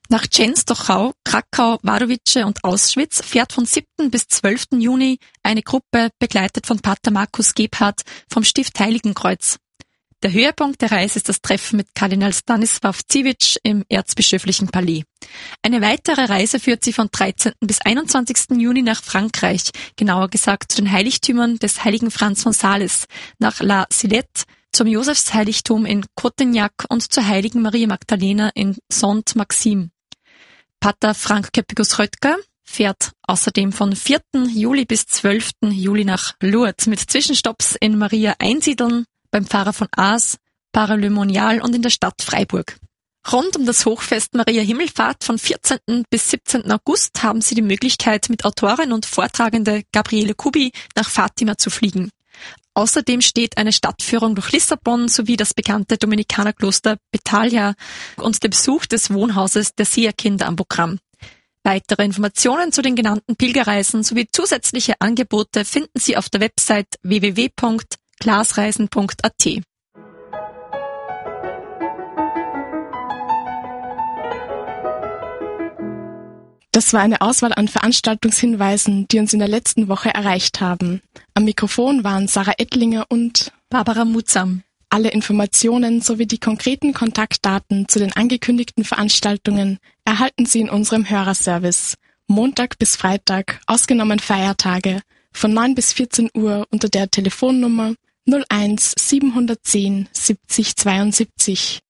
Nach Częstochow, Krakau, Wadowice und Auschwitz fährt von 7. bis 12. Juni eine Gruppe, begleitet von Pater Markus Gebhardt, vom Stift Heiligenkreuz. Der Höhepunkt der Reise ist das Treffen mit Kardinal Stanisław Dziwisz im Erzbischöflichen Palais. Eine weitere Reise führt sie von 13. bis 21. Juni nach Frankreich, genauer gesagt zu den Heiligtümern des heiligen Franz von Sales, nach La Sillette, zum Josefsheiligtum in Cotignac und zur heiligen Maria Magdalena in Saint-Maxime. Pater Frank Köppikus-Röttger fährt außerdem von 4. Juli bis 12. Juli nach Lourdes mit Zwischenstopps in Maria Einsiedeln, beim Pfarrer von Aas, Para-le-Monial und in der Stadt Freiburg. Rund um das Hochfest Maria Himmelfahrt von 14. bis 17. August haben Sie die Möglichkeit, mit Autorin und Vortragende Gabriele Kubi nach Fatima zu fliegen. Außerdem steht eine Stadtführung durch Lissabon sowie das bekannte Dominikanerkloster Betalia und der Besuch des Wohnhauses der Sia-Kinder am Programm. Weitere Informationen zu den genannten Pilgerreisen sowie zusätzliche Angebote finden Sie auf der Website www.glasreisen.at. Das war eine Auswahl an Veranstaltungshinweisen, die uns in der letzten Woche erreicht haben. Am Mikrofon waren Sarah Ettlinger und Barbara Mutzam. Alle Informationen sowie die konkreten Kontaktdaten zu den angekündigten Veranstaltungen erhalten Sie in unserem Hörerservice. Montag bis Freitag, ausgenommen Feiertage, von 9 bis 14 Uhr unter der Telefonnummer 01 710 70 72.